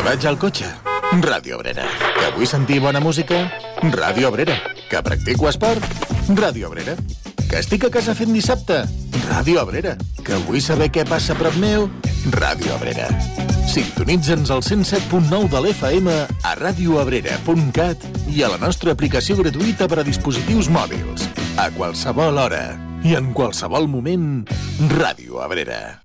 vaig al cotxe? Ràdio Abrera. Que vull sentir bona música? Ràdio Abrera. Que practico esport? Ràdio Abrera. Que estic a casa fent dissabte? Ràdio Abrera. Que vull saber què passa a prop meu? Ràdio Abrera. Sintonitza'ns al 107.9 de l'FM a radioabrera.cat i a la nostra aplicació gratuïta per a dispositius mòbils. A qualsevol hora i en qualsevol moment, Ràdio Abrera.